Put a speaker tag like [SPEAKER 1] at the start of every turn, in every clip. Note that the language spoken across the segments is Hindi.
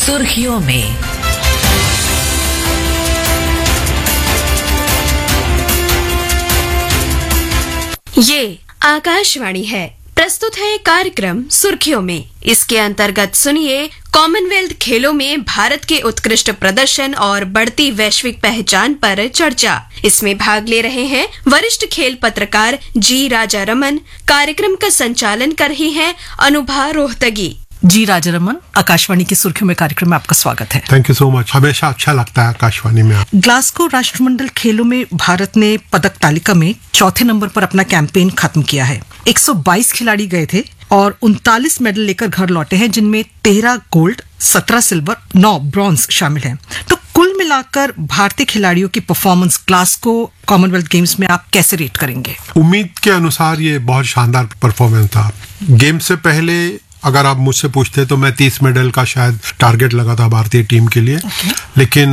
[SPEAKER 1] सुर्खियों में।
[SPEAKER 2] ये आकाशवाणी है। प्रस्तुत है कार्यक्रम सुर्खियों में। इसके अंतर्गत सुनिए कॉमनवेल्थ खेलों में भारत के उत्कृष्ट प्रदर्शन और बढ़ती वैश्विक पहचान पर चर्चा। इसमें भाग ले रहे हैं वरिष्ठ खेल पत्रकार जी राजा रमन। कार्यक्रम का संचालन कर रही हैं अनुभा रोहतगी।
[SPEAKER 3] जी राजा रमन, आकाशवाणी की सुर्खियों में कार्यक्रम में आपका स्वागत है।
[SPEAKER 4] Thank you so much. हमेशा अच्छा लगता है आकाशवाणी में।
[SPEAKER 3] ग्लासगो राष्ट्रमंडल खेलों में भारत ने पदक तालिका में चौथे नंबर पर अपना कैंपेन खत्म किया है। 122 खिलाड़ी गए थे और 39 मेडल लेकर घर लौटे हैं, जिनमें 13 गोल्ड, 17 सिल्वर, 9 ब्रॉन्ज शामिल हैं। तो कुल मिलाकर भारतीय खिलाड़ियों की परफॉर्मेंस ग्लासगो कॉमनवेल्थ गेम्स में आप कैसे रेट करेंगे?
[SPEAKER 4] उम्मीद के अनुसार ये बहुत शानदार परफॉर्मेंस था। गेम से पहले अगर आप मुझसे पूछते तो मैं 30 मेडल का शायद टारगेट लगा था भारतीय टीम के लिए, लेकिन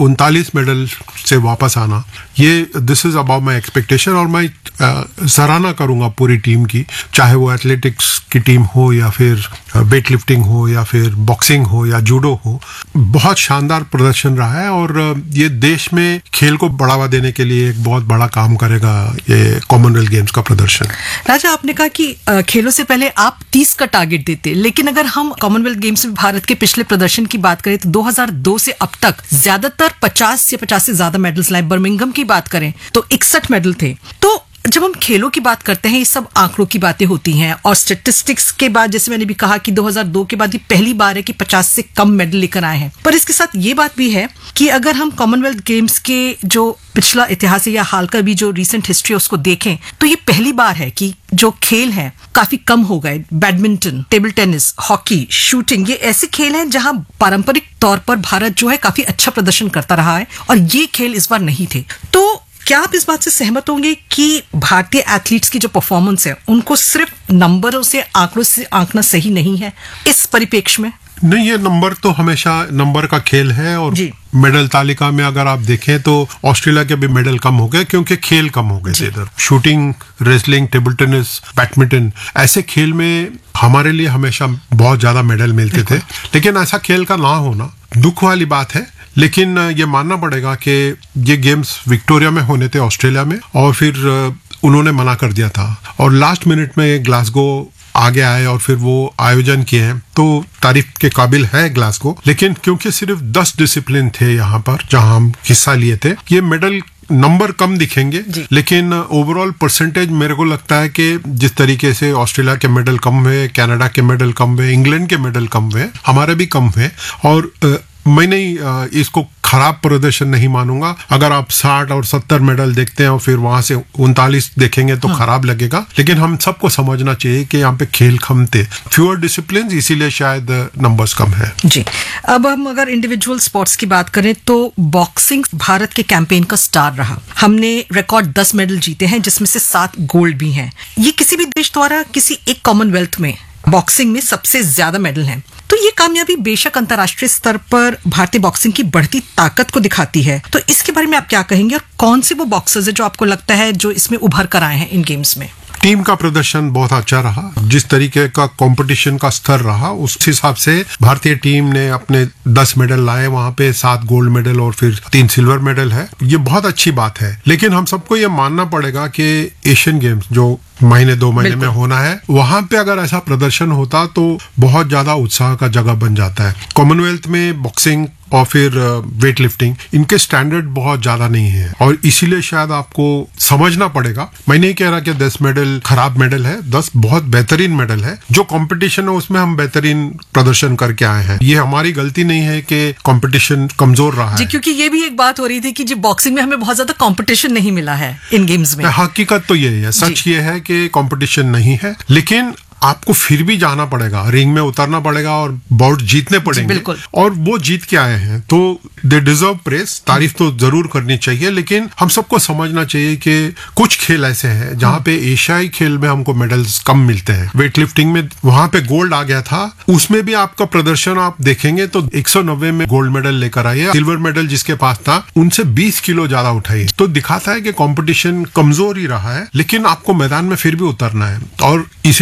[SPEAKER 4] 39 मेडल से वापस आना, ये this is about my expectation. और मैं सराहना करूंगा पूरी टीम की, चाहे वो एथलेटिक्स की टीम हो या फिर वेट लिफ्टिंग हो या फिर बॉक्सिंग हो या जूडो हो। बहुत शानदार प्रदर्शन रहा है और ये देश में खेल को बढ़ावा देने के लिए एक बहुत बड़ा काम करेगा ये कॉमनवेल्थ गेम्स का प्रदर्शन।
[SPEAKER 3] राजा, आपने कहा कि खेलों से पहले आप 30 का टारगेट देते, लेकिन अगर हम कॉमनवेल्थ गेम्स में भारत के पिछले प्रदर्शन की बात करें तो 2002 से अब तक ज्यादातर 50 या 50 से ज्यादा मेडल्स लाए। बर्मिंघम की बात करें तो 61 मेडल थे। तो जब हम खेलों की बात करते हैं, ये सब आंकड़ों की बातें होती हैं और स्टैटिस्टिक्स के बाद, जैसे मैंने भी कहा कि 2002 के बाद ये पहली बार है कि 50 से कम मेडल लेकर आए हैं। पर इसके साथ ये बात भी है कि अगर हम कॉमनवेल्थ गेम्स के जो पिछला इतिहास है या हाल का भी जो रीसेंट हिस्ट्री है उसको देखें तो ये पहली बार है कि जो खेल हैं काफी कम हो गए। Badminton, table tennis, hockey, shooting, ये ऐसे खेल हैं जहां पारंपरिक तौर पर भारत जो है काफी अच्छा प्रदर्शन करता रहा है और ये खेल इस बार नहीं थे। तो क्या आप इस बात से सहमत होंगे कि भारतीय एथलीट्स की जो परफॉर्मेंस है उनको सिर्फ नंबरों से, आंकड़ों से आंकना सही नहीं है इस परिप्रेक्ष्य में?
[SPEAKER 4] नहीं, ये नंबर तो हमेशा नंबर का खेल है और मेडल तालिका में अगर आप देखें तो ऑस्ट्रेलिया के भी मेडल कम हो गए क्योंकि खेल कम हो गए थे इधर। Shooting, wrestling, table tennis, badminton, ऐसे खेल में हमारे लिए हमेशा बहुत ज्यादा मेडल मिलते थे। लेकिन ऐसा खेल का ना होना दुख वाली बात है। लेकिन ये मानना पड़ेगा कि ये गेम्स विक्टोरिया में होने थे, ऑस्ट्रेलिया में, और फिर उन्होंने मना कर दिया था और लास्ट मिनट में ग्लासगो आगे आए और फिर वो आयोजन किए हैं, तो तारीफ के काबिल है ग्लासगो। लेकिन क्योंकि सिर्फ 10 डिसिप्लिन थे यहाँ पर जहाँ हम हिस्सा लिए थे, ये मेडल नंबर कम दिखेंगे लेकिन ओवरऑल परसेंटेज मेरे को लगता है कि जिस तरीके से ऑस्ट्रेलिया के मेडल कम हुए, कनाडा के मेडल कम हुए, इंग्लैंड के मेडल कम हुए, हमारे भी कम हुए। और मैं नहीं इसको खराब प्रदर्शन नहीं मानूंगा। अगर आप 60 और 70 मेडल देखते हैं और फिर वहां से 39 देखेंगे तो खराब लगेगा। लेकिन हम सबको समझना चाहिए कि यहाँ पे खेल कम थे, फ्यूअर डिसिप्लिन, इसीलिए शायद नंबर्स कम है।
[SPEAKER 3] जी, अब हम अगर इंडिविजुअल स्पोर्ट्स की बात करें तो बॉक्सिंग भारत के कैंपेन का स्टार रहा। हमने रिकॉर्ड 10 मेडल जीते हैं, जिसमें से 7 गोल्ड भी हैं। ये किसी भी देश द्वारा किसी एक कॉमनवेल्थ में बॉक्सिंग में सबसे ज्यादा मेडल हैं। तो ये कामयाबी बेशक अंतर्राष्ट्रीय स्तर पर भारतीय बॉक्सिंग की बढ़ती ताकत को दिखाती है। तो इसके बारे में आप क्या कहेंगे और कौन से वो बॉक्सर्स है जो आपको लगता है जो इसमें उभर कर आए हैं इन गेम्स में?
[SPEAKER 4] टीम का प्रदर्शन बहुत अच्छा रहा। जिस तरीके का कंपटीशन का स्तर रहा उस हिसाब से भारतीय टीम ने अपने 10 मेडल लाए, वहां पे 7 गोल्ड मेडल और फिर 3 सिल्वर मेडल है। ये बहुत अच्छी बात है। लेकिन हम सबको ये मानना पड़ेगा कि एशियन गेम्स जो महीने 2 महीने में होना है, वहां पे अगर ऐसा प्रदर्शन होता तो बहुत ज्यादा उत्साह का जगह बन जाता है। कॉमनवेल्थ में बॉक्सिंग और फिर वेट लिफ्टिंग, इनके स्टैंडर्ड बहुत ज्यादा नहीं है और इसीलिए शायद आपको समझना पड़ेगा। मैं नहीं कह रहा कि 10 मेडल खराब मेडल है, 10 बहुत बेहतरीन मेडल है। जो कंपटीशन है उसमें हम बेहतरीन प्रदर्शन करके आए हैं। ये हमारी गलती नहीं है कि कंपटीशन कमजोर रहा है।
[SPEAKER 3] क्योंकि ये भी एक बात हो रही थी कि जो बॉक्सिंग में हमें बहुत ज्यादा कंपटीशन नहीं मिला है इन गेम्स में।
[SPEAKER 4] हकीकत तो ये है, सच ये है कि कंपटीशन नहीं है, लेकिन आपको फिर भी जाना पड़ेगा, रिंग में उतरना पड़ेगा और बाउट जीतने पड़ेंगे। और वो जीत के आए हैं तो दे डिजर्व प्रेस, तारीफ तो जरूर करनी चाहिए। लेकिन हम सबको समझना चाहिए कि कुछ खेल ऐसे हैं जहां पे एशियाई खेल में हमको मेडल्स कम मिलते हैं। वेट लिफ्टिंग में वहां पे गोल्ड आ गया था, उसमें भी आपका प्रदर्शन आप देखेंगे तो 190 में गोल्ड मेडल लेकर आए। सिल्वर मेडल जिसके पास था उनसे 20 किलो ज्यादा उठाई, तो दिखाता है कि कंपटीशन कमजोर ही रहा है, लेकिन आपको मैदान में फिर भी उतरना है। और इसीलिए मैं कहता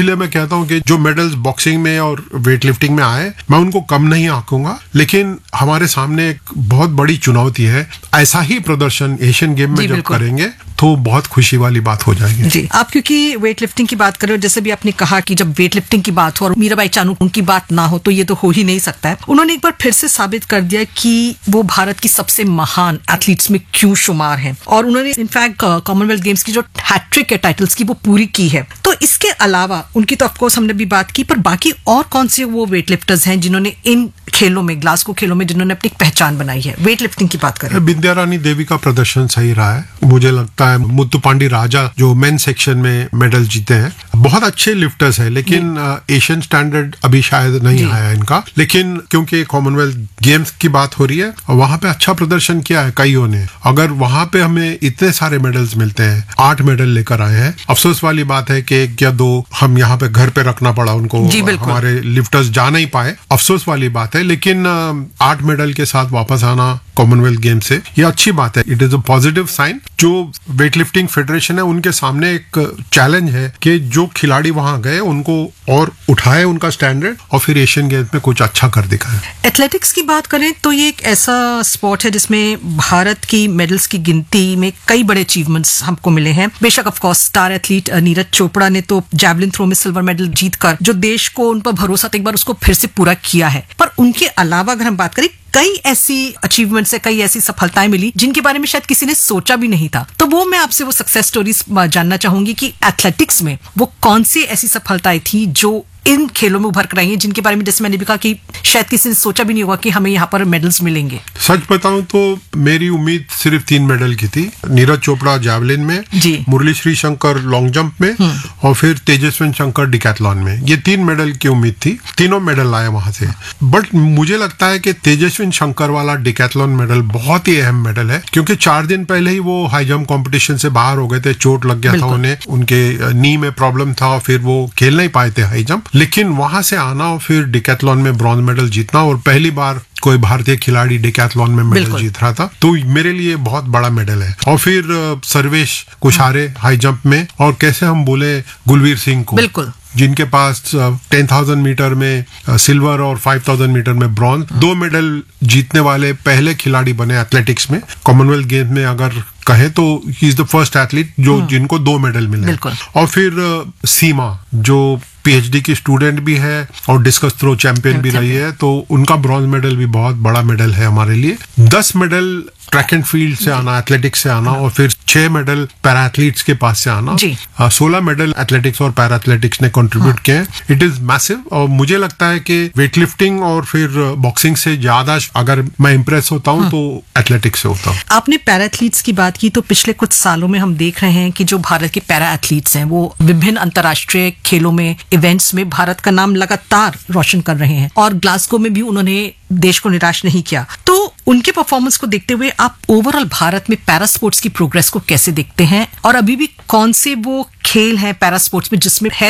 [SPEAKER 4] चाहता हूँ कि जो मेडल्स बॉक्सिंग में और वेट लिफ्टिंग में आए, मैं उनको कम नहीं आंकूंगा, लेकिन हमारे सामने एक बहुत बड़ी चुनौती है। ऐसा ही प्रदर्शन एशियन गेम में जब करेंगे तो बहुत खुशी वाली बात हो जाएगी।
[SPEAKER 3] जी, आप क्योंकि वेट लिफ्टिंग की बात कर रहे हो, जैसे भी आपने कहा कि जब वेट लिफ्टिंग की बात हो और मीराबाई चानू की बात ना हो तो ये तो हो ही नहीं सकता है। उन्होंने एक बार फिर से साबित कर दिया कि वो भारत की सबसे महान एथलीट्स में क्यों शुमार हैं, और उन्होंने इनफैक्ट कॉमनवेल्थ गेम्स की जो हैट्रिक है टाइटल्स की वो पूरी की है। तो इसके अलावा उनकी तो ऑफकोर्स हमने भी बात की, पर बाकी और कौन से वो वेट लिफ्टर्स हैं जिन्होंने इन खेलों में, ग्लासगो खेलों में, जिन्होंने अपनी पहचान बनाई है? वेट लिफ्टिंग की बात करें,
[SPEAKER 4] विद्या रानी देवी का प्रदर्शन सही रहा है। मुझे लगता है मुत्तुपांडी राजा जो मेन सेक्शन में मेडल जीते हैं, बहुत अच्छे लिफ्टर्स हैं, लेकिन एशियन स्टैंडर्ड अभी शायद नहीं आया इनका। लेकिन क्योंकि कॉमनवेल्थ गेम्स की बात हो रही है, वहां पे अच्छा प्रदर्शन किया है कईयों ने। अगर वहां पे हमें इतने सारे मेडल्स मिलते हैं, 8 मेडल लेकर आए हैं, अफसोस वाली बात है कि 1 या 2 हम यहाँ पे घर पे रखना पड़ा उनको, हमारे लिफ्टर्स जा नहीं पाए, अफसोस वाली बात है। लेकिन 8 मेडल के साथ वापस आना कॉमनवेल्थ गेम से, ये अच्छी बात है। It is a positive sign. जो वेट लिफ्टिंग फेडरेशन है उनके सामने एक चैलेंज है कि जो खिलाड़ी वहां गए उनको और उठाए उनका स्टैंडर्ड और फिर एशियन गेम्स में कुछ अच्छा कर दिखाए।
[SPEAKER 3] एथलेटिक्स की बात करें तो ये एक ऐसा स्पोर्ट है जिसमें भारत की मेडल्स की गिनती में कई बड़े अचीवमेंट्स हमको मिले हैं। बेशक of course star athlete Neeraj Chopra ने तो जैवलिन थ्रो में सिल्वर मेडल जीतकर जो देश को उन पर भरोसा था एक बार उसको फिर से पूरा किया है, पर उनके अलावा अगर हम बात करें कई ऐसी अचीवमेंट्स है, कई ऐसी सफलताएं मिली जिनके बारे में शायद किसी ने सोचा भी नहीं था। तो वो मैं आपसे वो सक्सेस स्टोरीज जानना चाहूंगी कि एथलेटिक्स में वो कौन सी ऐसी सफलताएं थी जो इन खेलों में उभर कर आई हैं, जिनके बारे में जैसे मैंने भी कहा कि शायद किसी ने सोचा भी नहीं होगा कि हमें यहाँ पर मेडल्स मिलेंगे।
[SPEAKER 4] सच बताऊं तो मेरी उम्मीद सिर्फ 3 मेडल की थी। नीरज चोपड़ा जैवलिन में, मुरली श्री शंकर लॉन्ग जंप में और फिर तेजस्विन शंकर डिकैथलॉन में। ये 3 मेडल की उम्मीद थी, तीनों मेडल आए वहां से। बट मुझे लगता है कि तेजस्विन शंकर वाला डिकैथलॉन मेडल बहुत ही अहम मेडल है, क्योंकि 4 दिन पहले ही वो हाई जंप कॉम्पिटिशन से बाहर हो गए थे, चोट लग गया था उन्हें, उनके नी में प्रॉब्लम था, फिर वो खेल नहीं पाए थे हाई जंप। लेकिन वहां से आना और फिर डिकैथलॉन में ब्रॉन्ज मेडल जीतना, और पहली बार कोई भारतीय खिलाड़ी डिकैथलॉन में मेडल जीत रहा था, तो मेरे लिए बहुत बड़ा मेडल है। और फिर सर्वेश कुशारे हाई जंप में, और कैसे हम बोले गुलवीर सिंह को, बिल्कुल, जिनके पास 10,000 मीटर में सिल्वर और 5,000 मीटर में ब्रॉन्ज, 2 मेडल जीतने वाले पहले खिलाड़ी बने एथलेटिक्स में। कॉमनवेल्थ गेम्स में अगर कहे तो he is the first athlete जो जिनको 2 मेडल मिले। और फिर सीमा जो पीएचडी की स्टूडेंट भी है और डिस्कस थ्रो चैंपियन भी रही है, तो उनका ब्रॉन्ज मेडल भी बहुत बड़ा मेडल है हमारे लिए। 10 मेडल ट्रैक एंड फील्ड से आना, एथलेटिक्स से आना, और फिर 6 मेडल पैरा एथलीट्स के पास से आना, 16 मेडल एथलेटिक्स और पैरा एथलेटिक्स ने कंट्रीब्यूट किए हैं। It is massive. और मुझे लगता है कि वेट लिफ्टिंग और फिर बॉक्सिंग से ज्यादा अगर मैं इंप्रेस होता हूँ तो एथलेटिक्स से होता हूँ।
[SPEAKER 3] आपने पैरा एथलीट्स की बात की, तो पिछले कुछ सालों में हम देख रहे हैं कि जो भारत के पैरा एथलीट्स हैं वो विभिन्न अंतर्राष्ट्रीय खेलों में, इवेंट्स में भारत का नाम लगातार रोशन कर रहे हैं, और ग्लासगो में भी उन्होंने देश को निराश नहीं किया। तो उनके परफॉर्मेंस को देखते हुए आप ओवरऑल भारत में पैरा स्पोर्ट्स की प्रोग्रेस को कैसे देखते हैं, और अभी भी कौन से वो खेल हैं पैरा स्पोर्ट्स में जिसमें है